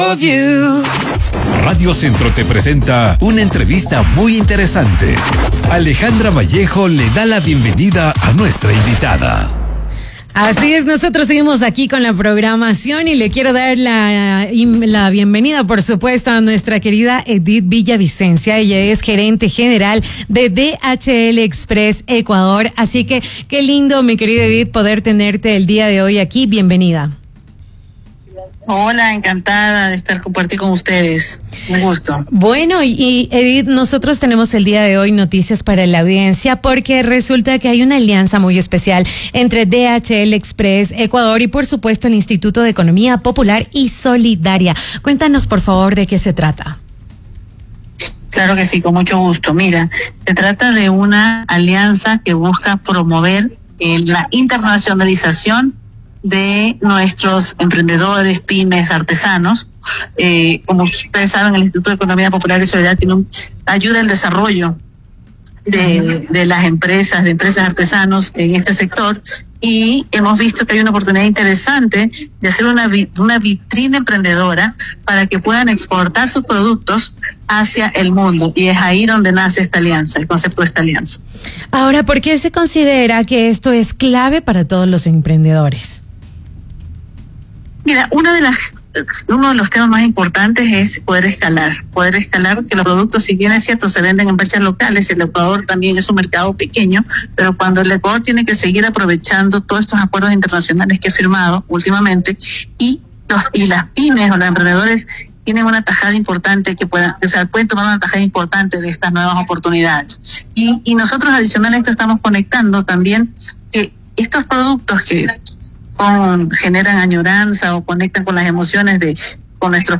Radio Centro te presenta una entrevista muy interesante. Alejandra Vallejo le da la bienvenida a nuestra invitada. Así es, nosotros seguimos aquí con la programación y le quiero dar la bienvenida, por supuesto, a nuestra querida Edith Villavicencia. Ella es gerente general de DHL Express Ecuador. Así que qué lindo, mi querida Edith, poder tenerte el día de hoy aquí. Bienvenida. Hola, encantada de compartir con ustedes. Un gusto. Bueno, y Edith, nosotros tenemos el día de hoy noticias para la audiencia porque resulta que hay una alianza muy especial entre DHL Express Ecuador y, por supuesto, el Instituto de Economía Popular y Solidaria. Cuéntanos, por favor, de qué se trata. Claro que sí, con mucho gusto. Mira, se trata de una alianza que busca promover la internacionalización de nuestros emprendedores, pymes, artesanos. Como ustedes saben, el Instituto de Economía Popular y Solidaria ayuda al desarrollo de las empresas, de empresas artesanos en este sector, y hemos visto que hay una oportunidad interesante de hacer una vitrina emprendedora para que puedan exportar sus productos hacia el mundo, y es ahí donde nace esta alianza, el concepto de esta alianza. Ahora, ¿por qué se considera que esto es clave para todos los emprendedores? Mira, uno de los temas más importantes es poder escalar, que los productos, si bien es cierto, se venden en brechas locales. El Ecuador también es un mercado pequeño, pero cuando el Ecuador tiene que seguir aprovechando todos estos acuerdos internacionales que ha firmado últimamente, y las pymes o los emprendedores tienen una tajada importante pueden tomar una tajada importante de estas nuevas oportunidades. Y nosotros, adicional a esto, estamos conectando también que estos productos que generan añoranza o conectan con las emociones con nuestros